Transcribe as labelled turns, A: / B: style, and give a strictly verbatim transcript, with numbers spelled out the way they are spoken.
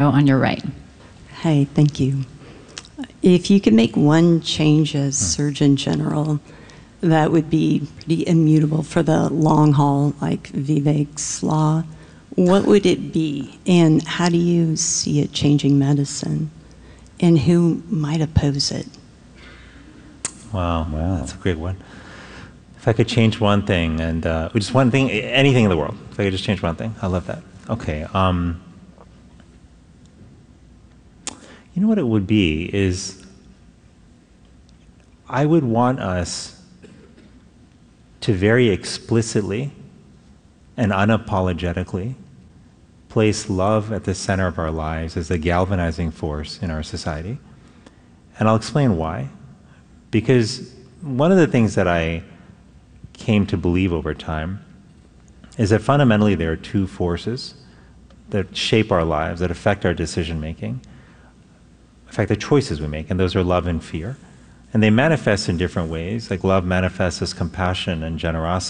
A: on your right.
B: Hi, thank you. If you could make one change as Surgeon General that would be pretty immutable for the long haul, like Vivek's law, what would it be? And how do you see it changing medicine? And who might oppose it?
C: Wow, wow, that's a great one. If I could change one thing, and uh, just one thing, anything in the world, if I could just change one thing, I love that. Okay. Um, you know what it would be is I would want us to very explicitly and unapologetically place love at the center of our lives as a galvanizing force in our society. And I'll explain why. Because one of the things that I came to believe over time is that fundamentally there are two forces that shape our lives, that affect our decision making, affect the choices we make, and those are love and fear. And they manifest in different ways. Like love manifests as compassion and generosity.